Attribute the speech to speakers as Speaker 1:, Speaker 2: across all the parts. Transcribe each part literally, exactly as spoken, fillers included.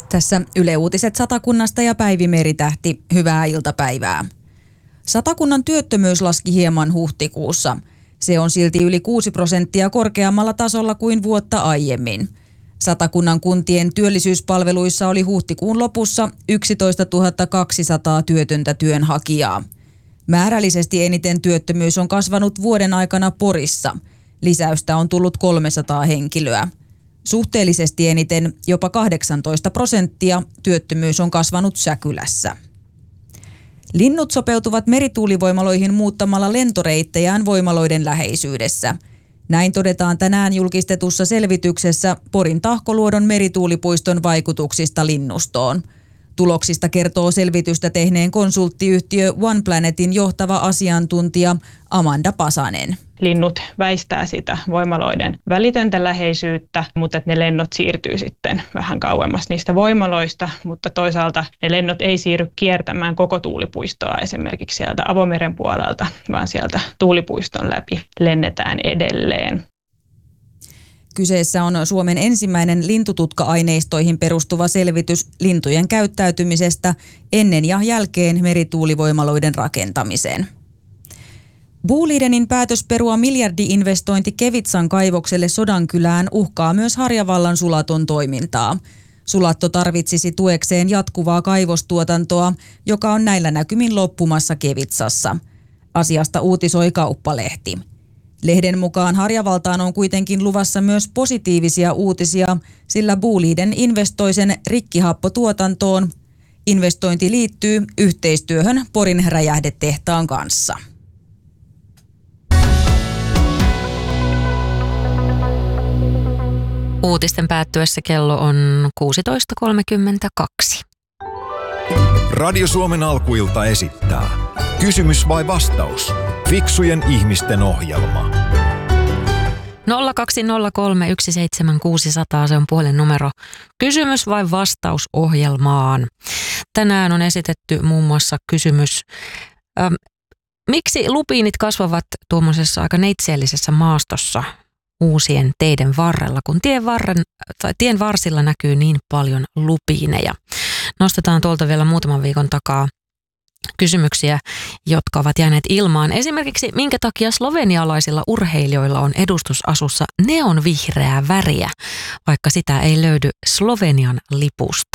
Speaker 1: Tässä Yle Uutiset Satakunnasta ja Päivi Meritähti. Hyvää iltapäivää. Satakunnan työttömyys laski hieman huhtikuussa. Se on silti yli kuusi prosenttia korkeammalla tasolla kuin vuotta aiemmin. Satakunnan kuntien työllisyyspalveluissa oli huhtikuun lopussa yksitoistatuhatta kaksisataa työtöntä työnhakijaa. Määrällisesti eniten työttömyys on kasvanut vuoden aikana Porissa. Lisäystä on tullut kolmesataa henkilöä. Suhteellisesti eniten, jopa kahdeksantoista prosenttia, työttömyys on kasvanut Säkylässä. Linnut sopeutuvat merituulivoimaloihin muuttamalla lentoreittejään voimaloiden läheisyydessä. Näin todetaan tänään julkistetussa selvityksessä Porin Tahkoluodon merituulipuiston vaikutuksista linnustoon. Tuloksista kertoo selvitystä tehneen konsulttiyhtiö One Planetin johtava asiantuntija Amanda Pasanen.
Speaker 2: Linnut väistää sitä voimaloiden välitöntä läheisyyttä, mutta että ne lennot siirtyy sitten vähän kauemmas niistä voimaloista, mutta toisaalta ne lennot ei siirry kiertämään koko tuulipuistoa esimerkiksi sieltä avomeren puolelta, vaan sieltä tuulipuiston läpi lennetään edelleen.
Speaker 1: Kyseessä on Suomen ensimmäinen lintututka-aineistoihin perustuva selvitys lintujen käyttäytymisestä ennen ja jälkeen merituulivoimaloiden rakentamisen. Bolidenin päätös perua miljardi-investointi Kevitsan kaivokselle Sodankylään uhkaa myös Harjavallan Sulaton toimintaa. Sulatto tarvitsisi tuekseen jatkuvaa kaivostuotantoa, joka on näillä näkymin loppumassa Kevitsassa. Asiasta uutisoi Kauppalehti. Lehden mukaan Harjavaltaan on kuitenkin luvassa myös positiivisia uutisia, sillä Boliden investoi sen rikkihappotuotantoon. Investointi liittyy yhteistyöhön Porin räjähdetehtaan kanssa.
Speaker 3: Uutisten päättyessä kello on kuusitoista kolmekymmentäkaksi.
Speaker 4: Radio Suomen alkuilta esittää Kysymys vai vastaus? Fiksujen ihmisten ohjelma.
Speaker 3: nolla kaksi nolla kolme yksi seitsemän kuusi nolla nolla, se on puolen numero. Kysymys vai vastaus ohjelmaan. Tänään on esitetty muun muassa kysymys, ähm, miksi lupiinit kasvavat tuommoisessa aika neitseellisessä maastossa uusien teiden varrella, kun tien, varren, tai tien varsilla näkyy niin paljon lupiineja. Nostetaan tuolta vielä muutaman viikon takaa kysymyksiä, jotka ovat jääneet ilmaan. Esimerkiksi, minkä takia slovenialaisilla urheilijoilla on edustusasussa neonvihreää väriä, vaikka sitä ei löydy Slovenian lipusta.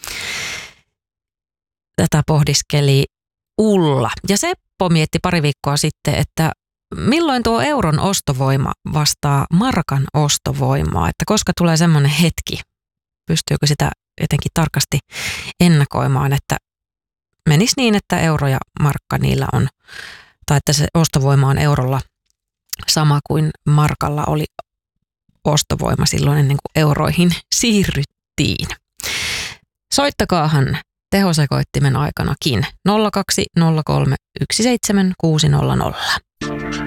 Speaker 3: Tätä pohdiskeli Ulla. Ja Seppo mietti pari viikkoa sitten, että milloin tuo euron ostovoima vastaa markan ostovoimaa, että koska tulee semmoinen hetki, pystyykö sitä jotenkin tarkasti ennakoimaan, että menisi niin, että euro ja markka niillä on, tai että se ostovoima on eurolla sama kuin markalla oli ostovoima silloin ennen kuin euroihin siirryttiin. Soittakaahan tehosekoittimen aikanakin nolla kaksi nolla kolme yksi seitsemän kuusi nolla nolla.